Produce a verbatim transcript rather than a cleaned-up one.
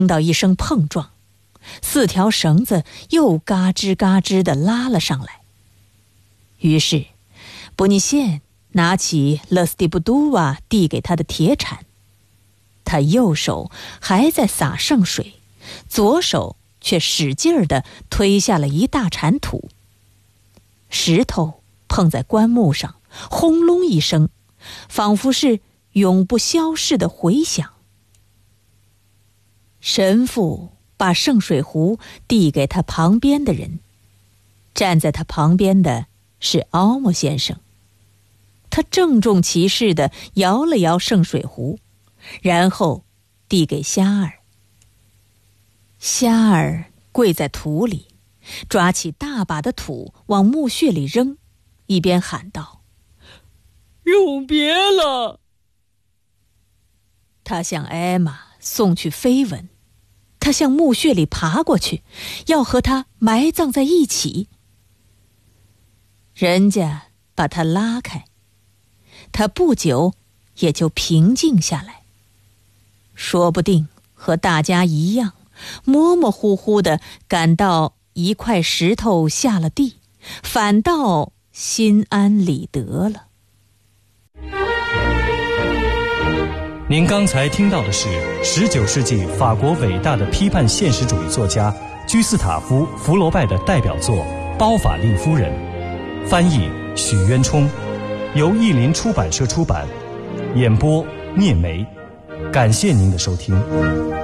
听到一声碰撞，四条绳子又嘎吱嘎吱地拉了上来。于是伯尼谢拿起勒斯蒂布杜瓦递给他的铁铲，他右手还在洒圣水，左手却使劲地推下了一大铲土。石头碰在棺木上，轰隆一声，仿佛是永不消逝的回响。神父把圣水壶递给他旁边的人，站在他旁边的是奥莫先生。他郑重其事地摇了摇圣水壶，然后递给虾儿。虾儿跪在土里，抓起大把的土往墓穴里扔，一边喊道：永别了。他向艾玛送去飞吻，他向墓穴里爬过去，要和他埋葬在一起。人家把他拉开，他不久也就平静下来，说不定和大家一样，模模糊糊地感到一块石头下了地，反倒心安理得了。 您刚才听到的是十九世纪法国伟大的批判现实主义作家居斯塔夫·福楼拜的代表作《包法利夫人》，翻译许渊冲，由译林出版社出版，演播聂梅。感谢您的收听。